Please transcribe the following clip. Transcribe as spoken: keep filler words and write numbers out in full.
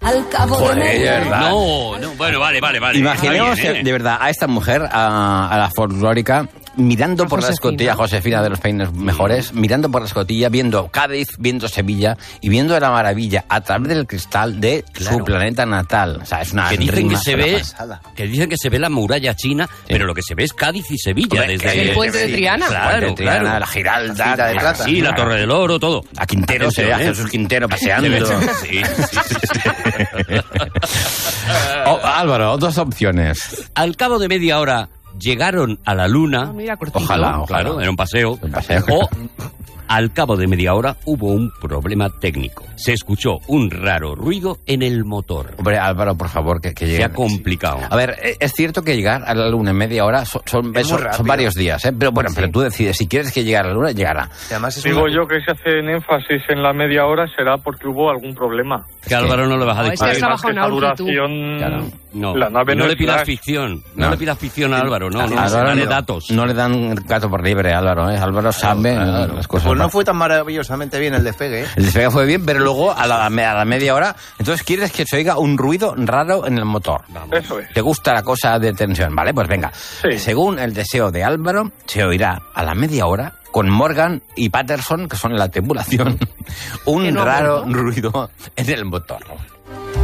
Al cabo Joder, de media de verdad. No, no, bueno, vale, vale, vale. Imaginemos, Está bien, ¿eh? de verdad, a esta mujer, a, a la folclórica, mirando A por la Josefina. escotilla, Josefina de los peines mejores, mirando por la escotilla, viendo Cádiz, viendo Sevilla y viendo la maravilla a través del cristal de Claro. su planeta natal. O sea, es una Que dicen que rima, se una ve, pasada. que dicen que se ve la muralla china, pero lo que se ve es Cádiz y Sevilla. Hombre, desde que- El puente de sí, Triana. Claro, Puente de Triana, claro. la Giralda, La Gira de la- Plata. Sí, la Torre del Oro, todo. a Quintero, se ve a Atención, ¿eh? Jesús Quintero paseando. Sí, sí, sí, sí. Oh, Álvaro, dos opciones. Al cabo de media hora llegaron a la luna. Ah, mira, cortito. Ojalá, ojalá. Claro, era un paseo. Un paseo. O al cabo de media hora hubo un problema técnico. Se escuchó un raro ruido en el motor. Hombre, Álvaro, por favor, que, que Se llegue. ha complicado. A ver, eh, es cierto que llegar a la luna en media hora son, son, Es muy son- rápido. son varios días, ¿eh? Pero bueno, Sí. pero tú decides, si quieres que llegue a la luna, llegará. Y además es Digo una- yo que si hacen énfasis en la media hora será porque hubo algún problema. Que Álvaro no le vas a No, discutir. ese Además trabajo que en esa Audi, tú. duración... Claro. No, La nave no no le es pidas flash. ficción. No, No. le pidas ficción a Álvaro, no, no. Álvaro Dale no- datos. No le dan gato por libre, Álvaro, ¿eh? Álvaro sabe Claro. las cosas. Pues no fue tan maravillosamente bien el despegue, ¿eh? El despegue fue bien, pero luego a la, a la media hora, entonces quieres que se oiga un ruido raro en el motor. Eso es. ¿Te gusta la cosa de tensión? Vale, pues venga. Sí. Según el deseo de Álvaro, se oirá a la media hora con Morgan y Patterson, que son la tripulación, un Que no raro aguanto. ruido en el motor.